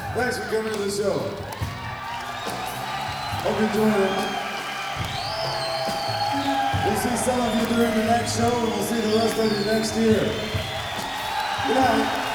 Thanks for coming to the show. Hope you enjoyed it. We'll see some of you during the next show, and we'll see the rest of you next year. Good night.